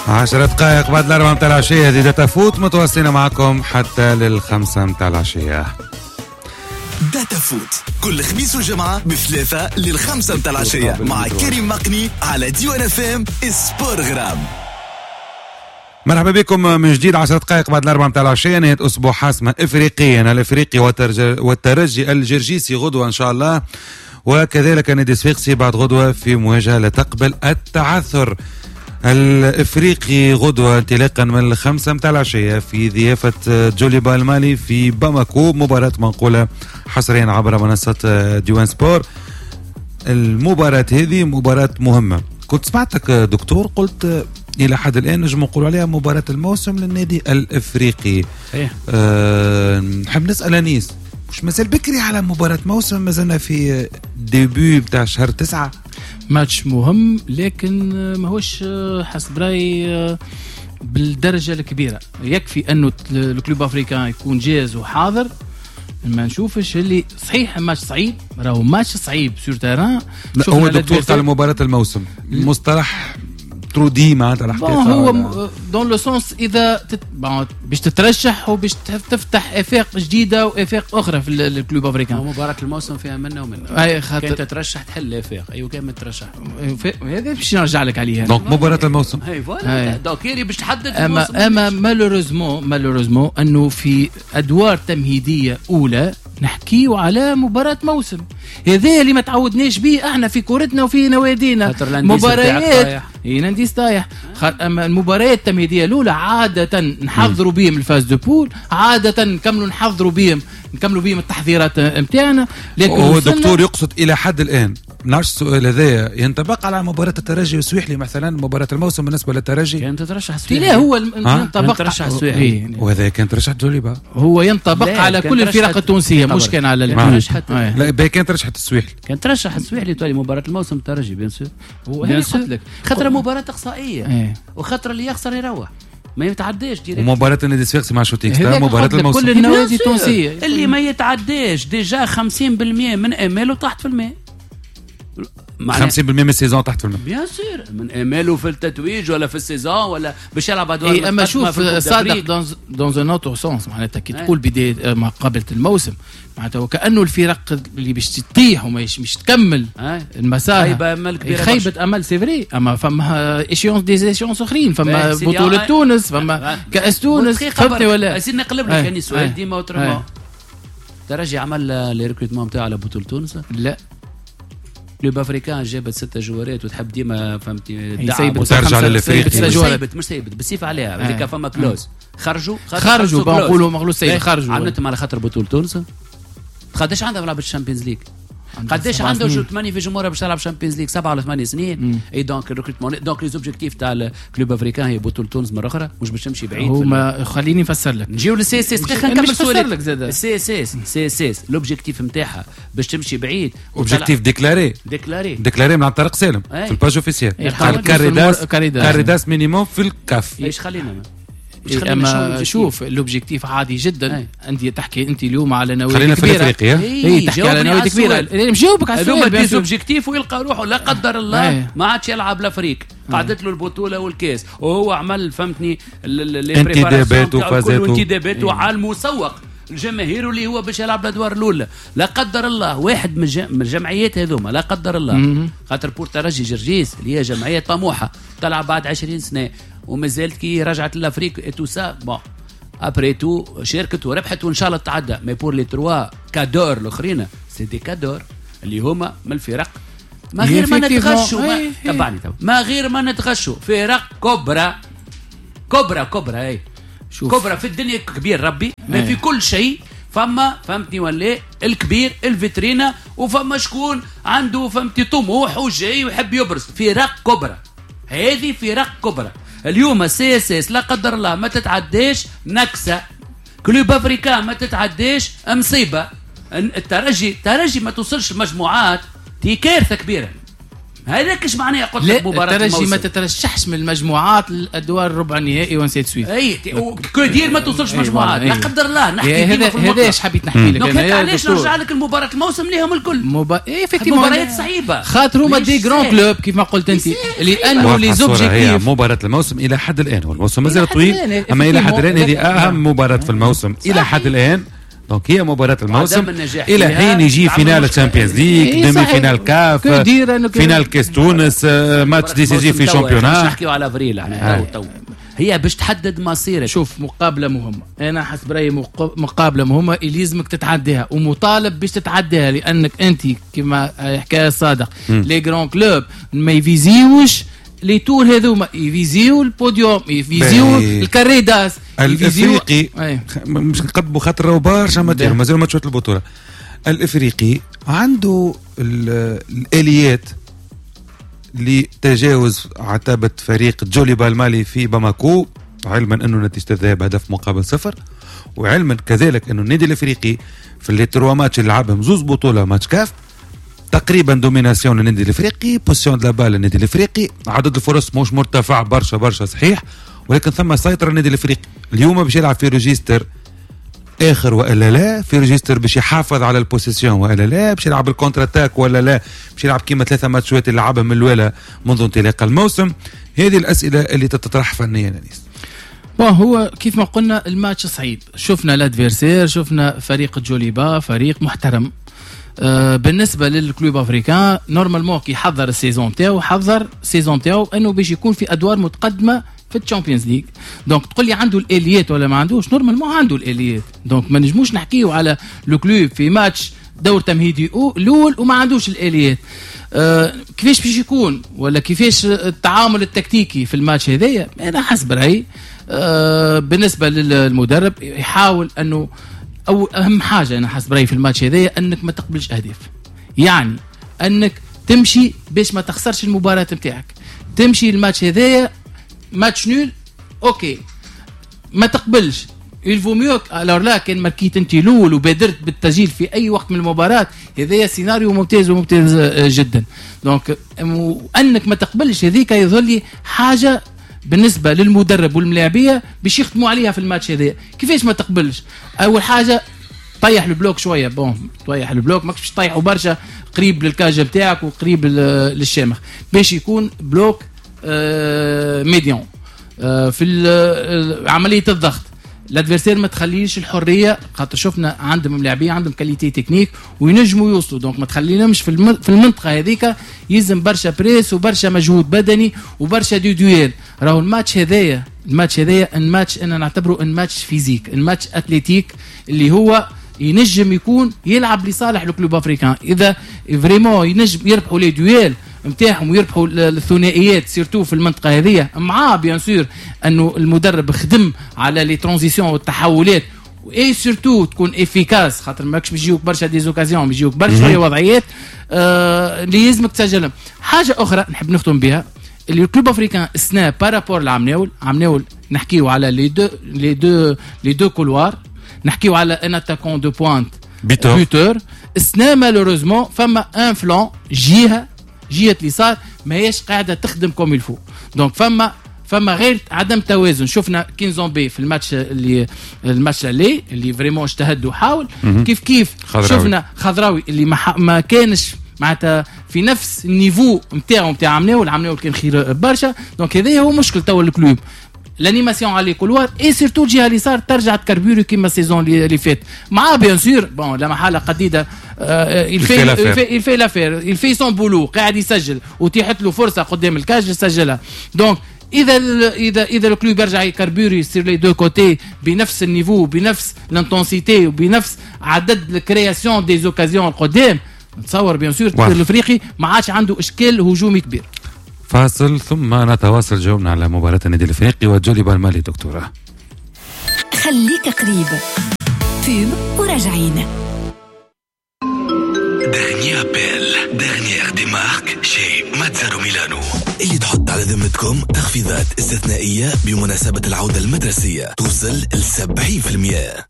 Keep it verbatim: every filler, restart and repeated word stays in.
عشرة دقائق بعد الأربعة متاع العشية، هذه تفوت متواصلين معكم حتى للخمسة متاع العشية. داتا فوت كل خميس وجمعة بثلاثة للخمسة متاع العشية مع كريم مقني على ديوان اف ام سبورغرام. مرحبا بكم من جديد. عشرة دقائق بعد الأربعة متاع العشية، نهاية أسبوع حاسمة إفريقيا. الإفريقي والترجي الجرجيسي غدوة إن شاء الله، وكذلك نادي صفاقسي بعد غدوة في مواجهة لا تقبل التعثر. الافريقي غدوه انطلاقا من الخمسة متاع العشيه في ضيافه جوليبا المالي في باماكو، مباراه منقوله حصريا عبر منصه ديوان سبور. المباراه هذه مباراه مهمه. كنت سمعتك دكتور قلت الى حد الان نجم نقول عليها مباراه الموسم للنادي الافريقي. أه نحب نسال انيس، مش مازال بكري على مباراه موسم؟ مازلنا في ديبي بتاع شهر تسعة. ماتش مهم لكن ماهوش حسب رايي بالدرجة الكبيرة. يكفي أنه الكلوب أفريقيا يكون جاهز وحاضر، ما نشوفش اللي صحيح ماتش صعيب، راهو ماتش صعيب سور تيران. هو دكتور قال مباراة الموسم مصطلح ترودي معناتها الحقيقة. هو دون لو سونس إذا تت... باش تترشح وباش تفتح آفاق جديدة وآفاق أخرى في الكلوب أفريقيا. مباراة الموسم فيها منا ومنا. أي خاطر كان تترشح تحل آفاق. أيوة كان مترشح. هذا باش نرجع لك عليها. دونك مباراة الموسم. هاي فوالا. دوكيري باش تحدد الموسم. أما أما مالوريزمون مالوريزمون أنه في أدوار تمهيدية أولى نحكيو على مباراة موسم. هذا اللي ما تعودناش به احنا في كورتنا وفي نوادينا. مباريات يننديس طايح. اما المباريات التمهيديه الاولى عاده نحضروا بهم الفاز دو بول، عاده نكملوا نحضروا بهم نكملوا بهم التحضيرات نتاعنا. لكن هو الدكتور يقصد الى حد الان نفس السؤال هذا ينطبق على مباراة الترجي والسويحلي مثلا. مباراة الموسم بالنسبة للترجي كان تترشح السويحلي. لا هو ينطبق ترشح السويحلي، وهذا كان ترشح جوليبا. هو ينطبق على كل الفرق التونسية مش كان على الترجي. لا بي كان ترشح السويحلي. كان ترشح السويحلي تولي مباراة الموسم الترجي بيان سور. بيان سور لك خطرة مباراة إقصائية وخطرة اللي يخسر يروح ما يتعداش ديريكت. ومباراة النادي الصفاقسي مع شوتينغ ستار مباراة الموسم. كل النوادي التونسية اللي ما يتعداش ديجا خمسين بالمية من اماله تحت في الماء. خمسين بالمية من السيزون تحت في الماء. بيان سور من اماله في التتويج ولا في السيزون ولا باش يلعب ادوار. اي اما شوف صادق دون ان اوتر سونس معناتها كي تقول بدايه ما قبل الموسم معناتها وكانه الفرق اللي باش تطيح وما مش تكمل المسار خيبه امل كبيره، خيبه امل سي فري. اما فما ايشيونس دي ايشيونس اخرين، فما بطوله تونس، فما كاس تونس. فهمتني ولا عايزين نقلب لك يعني سؤال ديما وترمى. ترجي عمل لي ريكروتمون نتاعو على بطوله تونس؟ لا. كلوب افريكان جابت ستة جوارات وتحب ديما فهمتي دعم وترجع للفريق. مش سيبت مش سيبت بالسيف عليها هذيك فما كلوز. خرجوا خرجوا بنقولوا مغلوس سيد خرجوا. عملتهم على خاطر بطوله تونس. قداش عندها ملعب الشامبيونز ليج؟ قداش عنده جو ثمانية في جمهورها باش تلعب شامبيونز ليج؟ سبعة ولا ثمانية سنين. اي دونك الريكروتمون دونك لي زوبجيكتيف تاع الكلوب افريكان هي بطوله تونس مره اخرى، مش باش تمشي بعيد. هما خليني نفسر لك. نجيو للسي اس اس. خلينا نكمل سؤالك زاد. السي اس اس سي اس اس لوبجيكتيف نتاعها باش تمشي بعيد. اوبجيكتيف ديكلاري ديكلاري ديكلاري من طارق سالم في الباج اوفيسيال. الكاريداس كاريداس مينيموم في الكاف. ايش خلينا اما شوف الاوبجيكتيف عادي جدا. انت تحكي انت اليوم على نوادي كبيره. خلينا في افريقيا. اي تحكي على نوادي كبيره. مجاوبك على السؤال. هذوما دي اوبجيكتيف ويلقى روحه لا قدر الله ما عادش يلعب لافريق. قعدت له البطوله والكاس وهو عمل فهمتني انتدابات وفازات وانتدابات وعلى المسوق الجماهير اللي هو باش يلعب الادوار الاولى. لا قدر الله واحد من الجمعيات هذوما لا قدر الله خاطر بور ترجي جرجيس اللي هي جمعيه طموحه تلعب بعد عشرين سنه ومازالت كي رجعت لافريق تو سا بون ابري تو شاركت وربحت وان شاء الله تعدى. مي بور لي تروا كادور الاخرين سي دي كادور اللي هما من الفرق ما غير ما نتغشوا. تبعني ما غير ما نتغشوا فرق كبرى كبرى كبرى اي كبرى في الدنيا كبير ربي ما في كل شيء. فما فهمتني ولا الكبير الفيترينا وفما شكون عنده فهمتي طموح وجاي ويحب يبرز. فرق كبرى هذه فرق كبرى. اليوم السي اس اس لا قدر الله ما تتعداش نكسه. كلوب افريكان ما تتعداش مصيبه. الترجي ترجي ما توصلش مجموعات دي كارثه كبيره. هذاك ايش معناه قلت لك مباراه الموسم الترجي ما الموسم. تترشحش من المجموعات للادوار الربع النهائي ونسيت سويف اي كودير ما توصلش مجموعات لا قدر الله نحكي هذا هذا ايش حبيت نحكي لك انا علاش نرجع لك المباراه الموسم ليهم الكل مبا... إيه مباريات صعيبه خاطر هما دي جران كلوب كيف ما قلت انت لانه لي زوبجيكتيف هي مباراه الموسم الى حد الان والموسم مازال طويل اما الى حد الان هذه اهم مباراه في الموسم الى حد الان. دونك هي مباراة الموسم إلى حين يجي فينال الشامبيونز ليج ديمي فينال كاف فينال كاس تونس ماتش ديسيزيف في شامبيونات. نحكيو على افريل احنا تو هي باش تحدد مصيرك. شوف مقابلة مهمة أنا حسب رأيي مقابلة مهمة يلزمك تتعديها ومطالب باش تتعديها لأنك أنت كما حكاية صادق لي جران كلوب ما يفيزيوش لي تور هذوما يفيزيو البوديوم يفيزيو الكاريداس الافريقي مش نقدموا خاطر راهو برشا ماتير مازال ماتشات البطوله. الافريقي عنده الاليات لتجاوز عتبه فريق جوليبا المالي في باماكو علما انه نتيجه الذهاب هدف مقابل صفر وعلما كذلك انه النادي الافريقي في اللي تروا ماتش اللي لعبهم زوز بطوله ماتش كاف تقريبا دوميناسيون للنادي الافريقي بوزيسيون دو لا بال للنادي الافريقي عدد الفرص مش مرتفع برشا برشا صحيح ولكن ثم سيطره النادي الافريقي اليوم باش يلعب في ريجيستر اخر والا لا في ريجيستر باش يحافظ على البوزيسيون والا لا باش يلعب الكونتر اتاك ولا لا باش يلعب كيما ثلاثه ماتشات اللي لعبهم من الولا منذ انطلاق الموسم. هذه الاسئله اللي تتطرح فنيا انيس. هو كيف ما قلنا الماتش صعيب شفنا الادفيرسير شفنا فريق جوليبا فريق محترم. آه بالنسبه للكلوب افريكان نورمالمون كي يحضر السيزون تاعو حضر السيزون تاعو انه باش يكون في ادوار متقدمه في الشامبيونز ليج. دونك تقول لي عنده الاليات ولا ما عندوش نورمالمون عنده الاليات. دونك ما نجموش نحكيو على لو كلوب في ماتش دور تمهيدي الاول وما عندوش الاليات. آه كيفاش باش يكون ولا كيفاش التعامل التكتيكي في الماتش هذايا انا حسب رايي آه بالنسبه للمدرب يحاول انه او اهم حاجه انا حسب رايي في الماتش هذايا انك ما تقبلش اهداف. يعني انك تمشي باش ما تخسرش المباراه نتاعك تمشي الماتش هذايا ماتش نول اوكي ما تقبلش الفو ميو الور لا كان ماركيت انت الاول وبادرت بالتسجيل في اي وقت من المباراه هذايا سيناريو ممتاز وممتاز جدا. دونك انك ما تقبلش هذيك يظل لي حاجه بالنسبه للمدرب والملاعبيه باش يخدموا عليها في الماتش هذا. كيفاش ما تقبلش؟ اول حاجه طيح البلوك شويه بون طيح البلوك ماكش باش تطيحوا برشا قريب للكاجه نتاعك وقريب للشامخ باش يكون بلوك آه ميديون آه في عمليه الضغط. الادفيرسير ما تخليش الحريه خاطر شفنا عندهم ملاعبيه عندهم كاليتي تكنيك وينجموا يوصلوا. دونك ما تخليناهمش في في المنطقه هذيك يلزم برشا بريس وبرشا مجهود بدني وبرشا دو دويل. راهو الماتش هذايا الماتش هذايا الماتش انا نعتبره ان ماتش فيزيك الماتش اتليتيك اللي هو ينجم يكون يلعب لصالح الكلوب افريكان. اذا فريمون ينجم يربحوا لي دويل نتاعهم ويربحوا الثنائيات سيرتو في المنطقه هذه مع بيان سور انه المدرب خدم على لي ترانزيسيون والتحولات واي سيرتو تكون افيكاس خاطر ماكش بيجيوك برشا ديزوكازيون بيجيوك برشا وضعيات آه اللي لازمك تسجلهم. حاجه اخرى نحب نختم بها اللي الكلوب افريكان السنه بارابور لعمناول عمناول نحكيو على لي دو لي دو لي دو كولوار نحكيو على ان اتاكون دو بوينت بيتور السنه مالوروزمون فما ان فلان جهه جهه اليسار ما هيش قاعده تخدم كوم الفو. دونك فما فما غير عدم توازن. شفنا كينزومبي في الماتش اللي الماتش اللي اللي فريمون اجتهد وحاول كيف كيف خضراوي. شفنا خضراوي اللي ما, ما كانش معناتها في نفس النيفو نتاعو نتاع عمناول عمناول كان خير برشا. دونك هذا هو مشكل تو الكلوب l'animation على كولوار اي سيرتو الجهه اليسار ترجع تكربوري كيما السيزون اللي فات مع بيان سور بون لا محاله قديده الفي الفي لافير الفي سون بولو قاعد يسجل وتيحت له فرصه قدام الكاج يسجلها. دونك اذا اذا اذا الكلوب يرجع يكربوري سير لي دو كوتي بنفس النيفو بنفس الانتنسيتي وبنفس عدد الكرياسيون دي زوكازيون القدام نتصور بيان سور الافريقي ما عادش عنده اشكال هجومي كبير. فاصل ثم نتواصل جاوبنا على مباراة النادي الافريقي وجوليبا المالي دكتورة. خليك قريب فيلم وراجعين. دغنيير بيل دغنيير دي مارك شي ماتزارو ميلانو اللي تحط على ذمتكم تخفيضات استثنائية بمناسبة العودة المدرسية توصل ل سبعين بالمئة.